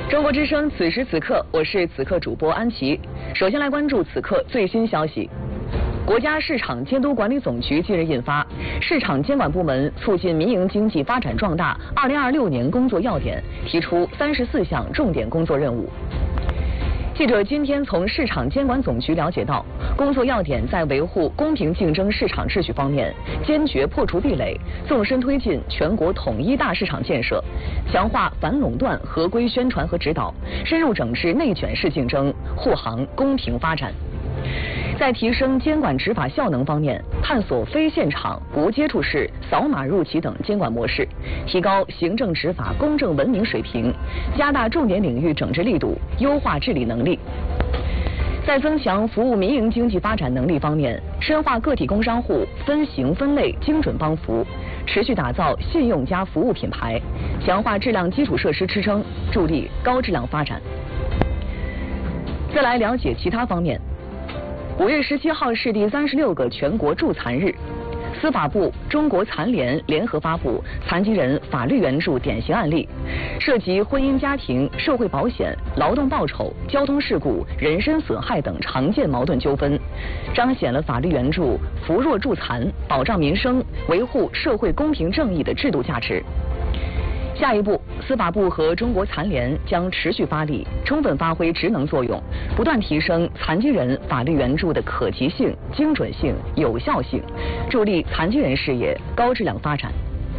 中国之声此时此刻，我是此刻主播安琪。首先来关注此刻最新消息。国家市场监督管理总局近日印发《市场监管部门促进民营经济发展壮大2026年工作要点》，提出34项重点工作任务。记者今天从市场监管总局了解到，工作要点在维护公平竞争市场秩序方面，坚决破除壁垒，纵深推进全国统一大市场建设，强化反垄断合规宣传和指导，深入整治内卷式竞争，护航公平发展。在提升监管执法效能方面，探索非现场、不接触式、扫码入企等监管模式，提高行政执法公正文明水平，加大重点领域整治力度，优化治理能力。在增强服务民营经济发展能力方面，深化个体工商户分型分类精准帮扶，持续打造信用加服务品牌，强化质量基础设施支撑，助力高质量发展。再来了解其他方面。5月17号是第36个全国助残日，司法部、中国残联联合发布残疾人法律援助典型案例，涉及婚姻家庭、社会保险、劳动报酬、交通事故、人身损害等常见矛盾纠纷，彰显了法律援助扶弱助残、保障民生、维护社会公平正义的制度价值。下一步，司法部和中国残联将持续发力，充分发挥职能作用，不断提升残疾人法律援助的可及性、精准性、有效性，助力残疾人事业高质量发展。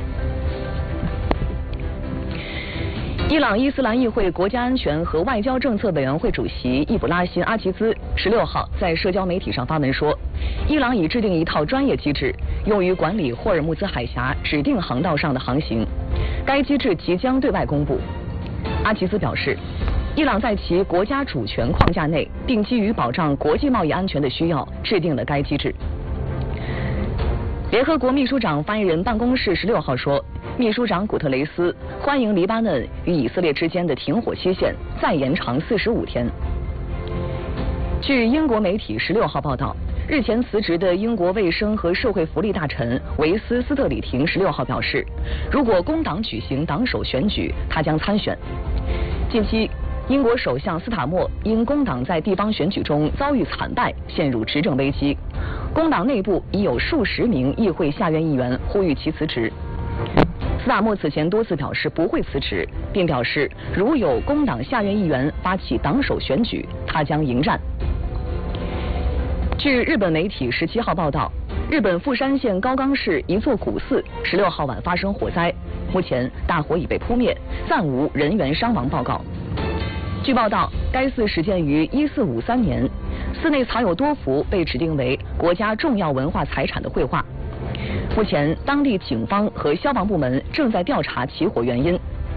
伊朗伊斯兰议会国家安全和外交政策委员会主席易卜拉欣·阿齐兹16号在社交媒体上发文说，伊朗已制定一套专业机制，用于管理霍尔木兹海峡指定航道上的航行。该机制即将对外公布。阿齐兹表示，伊朗在其国家主权框架内，并基于保障国际贸易安全的需要，制定了该机制。联合国秘书长发言人办公室16号说，秘书长古特雷斯欢迎黎巴嫩与以色列之间的停火期限再延长45天。据英国媒体16号报道，日前辞职的英国卫生和社会福利大臣维斯斯特里廷16号表示，如果工党举行党首选举，他将参选。近期，英国首相斯塔默因工党在地方选举中遭遇惨败，陷入执政危机。工党内部已有数十名议会下院议员呼吁其辞职。斯塔默此前多次表示不会辞职，并表示如有工党下院议员发起党首选举，他将迎战。据日本媒体17号报道，日本富山县高冈市一座古寺16号晚发生火灾，目前大火已被扑灭，暂无人员伤亡报告。据报道，该寺始建于1453年，寺内藏有多幅被指定为国家重要文化财产的绘画。目前，当地警方和消防部门正在调查起火原因。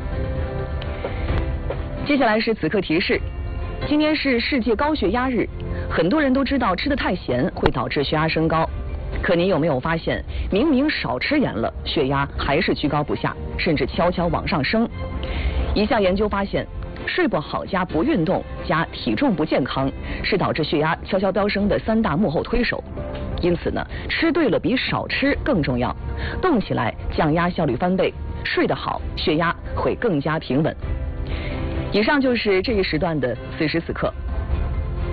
接下来是此刻提示，今天是世界高血压日，很多人都知道吃得太咸会导致血压升高，可您有没有发现，明明少吃盐了，血压还是居高不下，甚至悄悄往上升？一项研究发现，睡不好加不运动加体重不健康是导致血压悄悄飙升的3大幕后推手。因此呢，吃对了比少吃更重要，动起来降压效率翻倍，睡得好血压会更加平稳。以上就是这一时段的此时此刻。